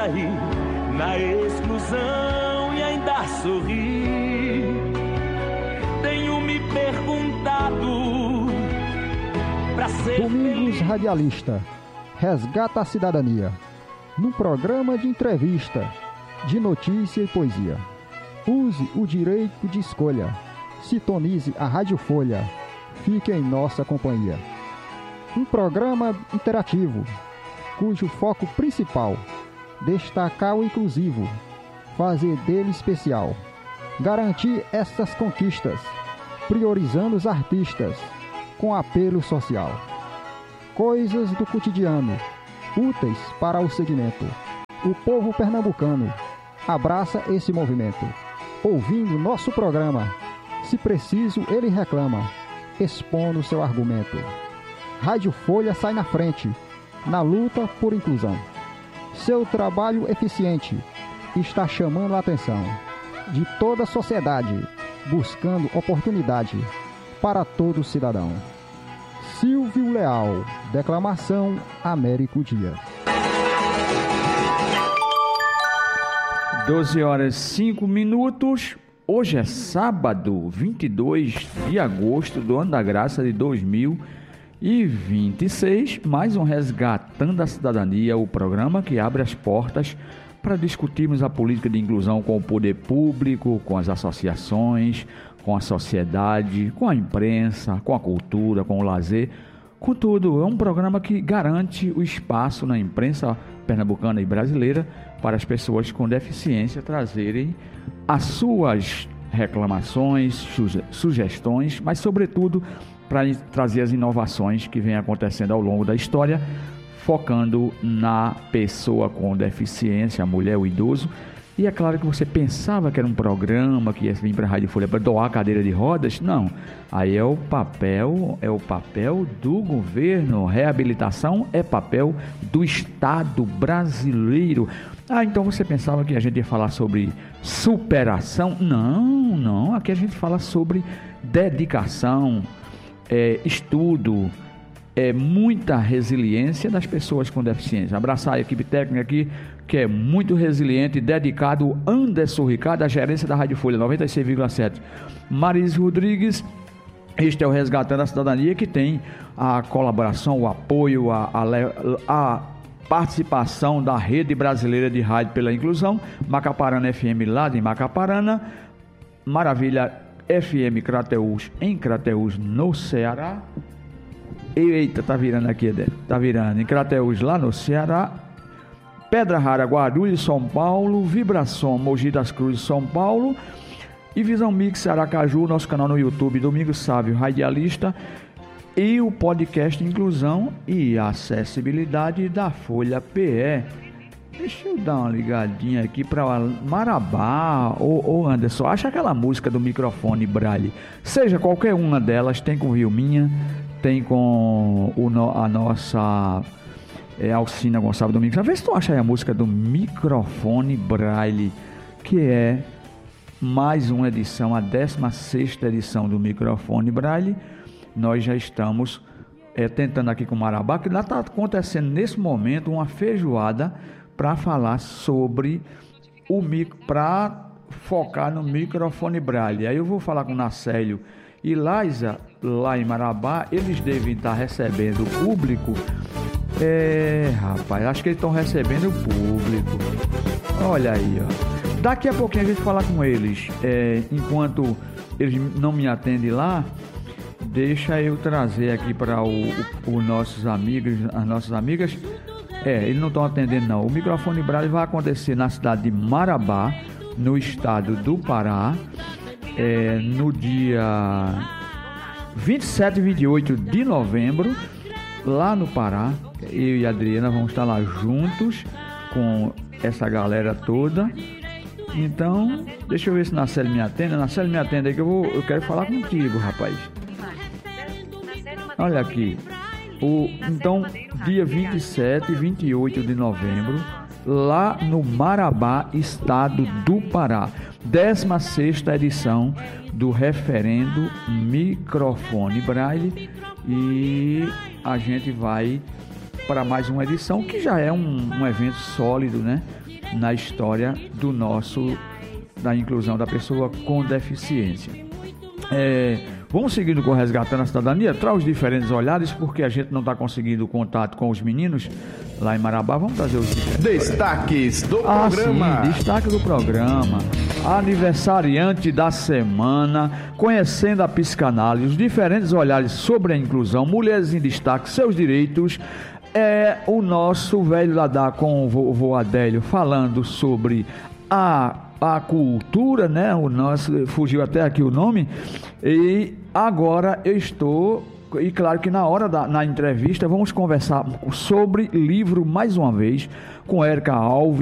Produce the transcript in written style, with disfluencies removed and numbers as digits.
cair na exclusão e ainda sorrir. Tenho me perguntado pra ser Domingos Radialista resgata a cidadania num programa de entrevista, de notícia e poesia. Use o direito de escolha. Sintonize a Rádio Folha. Fique em nossa companhia. Um programa interativo, cujo foco principal destacar o inclusivo, fazer dele especial, garantir essas conquistas, priorizando os artistas, com apelo social. Coisas do cotidiano, úteis para o segmento. O povo pernambucano abraça esse movimento, ouvindo nosso programa. Se preciso, ele reclama, expondo seu argumento. Rádio Folha sai na frente, na luta por inclusão. Seu trabalho eficiente está chamando a atenção de toda a sociedade, buscando oportunidade para todo cidadão. Silvio Leal, declamação Américo Dias. 12h05. Hoje é sábado, 22 de agosto do ano da graça de 2026. Mais um Resgatando a Cidadania, o programa que abre as portas para discutirmos a política de inclusão com o poder público, com as associações, com a sociedade, com a imprensa, com a cultura, com o lazer, com tudo. É um programa que garante o espaço na imprensa pernambucana e brasileira para as pessoas com deficiência trazerem as suas reclamações, sugestões, mas sobretudo para trazer as inovações que vêm acontecendo ao longo da história, focando na pessoa com deficiência, a mulher, o idoso. E é claro que você pensava que era um programa que ia vir para a Rádio Folha para doar cadeira de rodas. Não, aí é o papel do governo. Reabilitação é papel do Estado brasileiro. Então você pensava que a gente ia falar sobre superação? Não, aqui a gente fala sobre dedicação, estudo, muita resiliência das pessoas com deficiência. Abraçar a equipe técnica aqui, que é muito resiliente, dedicado. Anderson Ricardo, a gerência da Rádio Folha 96,7. Marise Rodrigues. Este é o Resgatando a Cidadania, que tem a colaboração, o apoio, a participação da Rede Brasileira de Rádio pela Inclusão, Macaparana FM lá de Macaparana, Maravilha FM Crateús em Crateús, no Ceará. Eita, tá virando aqui, tá virando. Em Crateús, lá no Ceará. Pedra Rara, Guarulhos, São Paulo. Vibração, Mogi das Cruzes, São Paulo. E Visão Mix, Aracaju, nosso canal no YouTube, Domingos Sávio, Radialista. E o podcast Inclusão e Acessibilidade da Folha PE. Deixa eu dar uma ligadinha aqui para Marabá. Ô Anderson, acha aquela música do microfone Braille? Seja qualquer uma delas, tem com Vilminha, tem com a nossa Alcina Gonçalves Domingos. Vê se tu acha aí a música do microfone Braille, que é mais uma edição, a 16ª edição do microfone Braille. Nós já estamos tentando aqui com o Marabá, que lá está acontecendo nesse momento uma feijoada para falar sobre para focar no microfone Braille. Aí eu vou falar com o Nacélio e Laísa, lá em Marabá. Eles devem estar recebendo o público. Rapaz, acho que eles estão recebendo o público. Olha aí, ó. Daqui a pouquinho a gente fala com eles. Enquanto eles não me atendem lá, deixa eu trazer aqui para os nossos amigos, as nossas amigas. Eles não estão atendendo não. O microfone Braille vai acontecer na cidade de Marabá, no estado do Pará, no dia 27 e 28 de novembro, lá no Pará. Eu e a Adriana vamos estar lá juntos com essa galera toda. Então, deixa eu ver se Nacélio me atende. Nacélio, me atende aí que eu quero falar contigo, rapaz. Olha aqui. Então, dia 27 e 28 de novembro, lá no Marabá, estado do Pará. 16ª edição do referendo Microfone Braille. E a gente vai para mais uma edição, que já é um evento sólido, né, na história da inclusão da pessoa com deficiência. Vamos seguindo com Resgatando a Cidadania, traz os diferentes olhares, porque a gente não está conseguindo contato com os meninos lá em Marabá. Vamos trazer os diferentes destaques do programa. Sim, destaque do programa. Aniversariante da semana, conhecendo a psicanálise, os diferentes olhares sobre a inclusão, mulheres em destaque, seus direitos. É o nosso velho Ladá com o vovô Adélio falando sobre a cultura, né? O nosso, fugiu até aqui o nome. E agora eu estou, e claro que na entrevista vamos conversar sobre livro mais uma vez com Érica Alves.